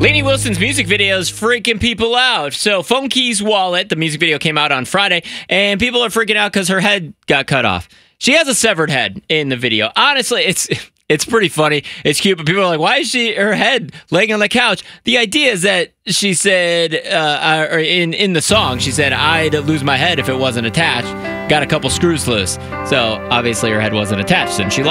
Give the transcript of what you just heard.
Lainey Wilson's music video is freaking people out. So, Phone Keys Wallet, the music video came out on Friday, and people are freaking out because her head got cut off. She has a severed head in the video. Honestly, it's pretty funny. It's cute, but people are like, why is her head laying on the couch? The idea is that she said, or in the song, she said, I'd lose my head if it wasn't attached. Got a couple screws loose. So, obviously, her head wasn't attached, and she lost